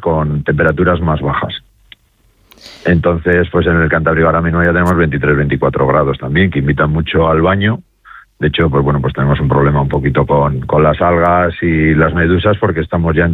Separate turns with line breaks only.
con temperaturas más bajas. Entonces, pues en el Cantábrico ahora mismo ya tenemos 23-24 grados también, que invitan mucho al baño. De hecho, pues bueno, pues tenemos un problema un poquito con las algas y las medusas, porque estamos ya